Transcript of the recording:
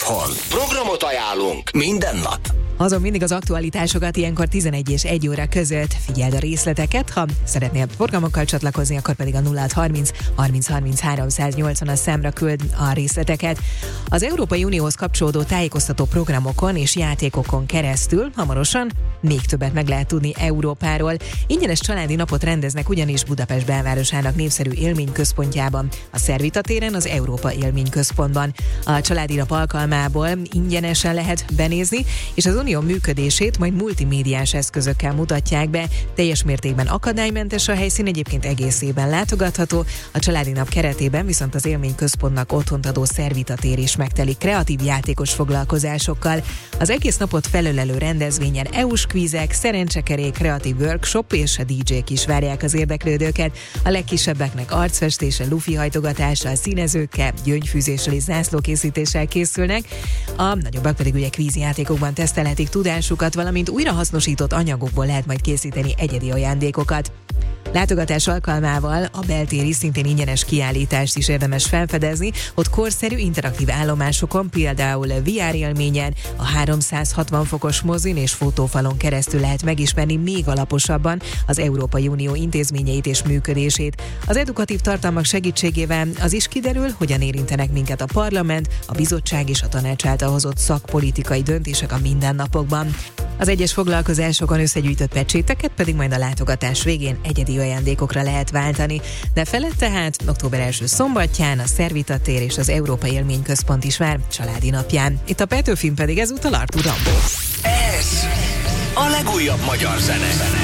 otthon. Programot ajánlunk minden nap. Azon mindig az aktualitásokat ilyenkor 11 és 1 óra között. Figyeld a részleteket, ha szeretnél programokkal csatlakozni, akkor pedig a 0630 30 30 380 számra küld a részleteket. Az Európai Unióhoz kapcsolódó tájékoztató programokon és játékokon keresztül hamarosan még többet meg lehet tudni Európáról. Ingyenes családi napot rendeznek ugyanis Budapest belvárosának népszerű élményközpontjában, a Szervita téren, az Európa Élményközpontban. A családi nap alkalmából ingyenesen lehet benézni, és az Unió működését majd multimédiás eszközökkel mutatják be. Teljes mértékben akadálymentes a helyszín, egyébként egészében látogatható. A családi nap keretében viszont az élményközpontnak otthont adó Szervita tér is megtelik kreatív játékos foglalkozásokkal. Az egész napot felölelő rendezvényen EU-s kvízek, szerencsekerék, kreatív workshop és a DJ-k is várják az érdeklődőket. A legkisebbeknek arcfestéssel, lufihajtogatással, színezőkkel, gyöngyfűzéssel és zászlókészítéssel készülnek. A nagyobbak pedig ugye kvízjátékokban tesztelhetik tudásukat, valamint újrahasznosított anyagokból lehet majd készíteni egyedi ajándékokat. Látogatás alkalmával a beltéri, szintén ingyenes kiállítást is érdemes felfedezni. Ott korszerű interaktív állomásokon, például VR élményen, a 360 fokos mozin és fotófalon keresztül lehet megismerni még alaposabban az Európai Unió intézményeit és működését. Az edukatív tartalmak segítségével az is kiderül, hogyan érintenek minket a parlament, a bizottság és a tanács által hozott szakpolitikai döntések a mindennapokban. Az egyes foglalkozásokon összegyűjtött pecséteket pedig majd a látogatás végén egyedi ajándékokra lehet váltani. De felett tehát október 1. szombatján a Szervita tér és az Európa Élményközpont is vár családi napján. Itt a Petőfin pedig ezúttal Artur Rambó. Ez a legújabb magyar zene.